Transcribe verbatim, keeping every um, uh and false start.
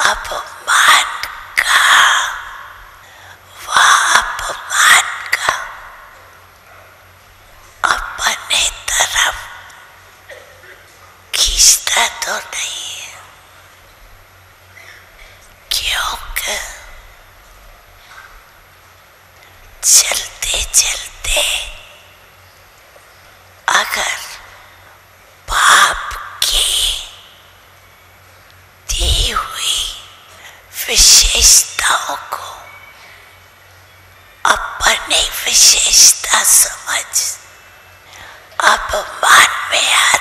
अपमान का, वह अपमान का अपने तरफ खींचता तो नहीं है, क्योंकि चलते चलते अगर पाप की दी हुई विशेषताओं को अपनी विशेषता समझ अपमान में आ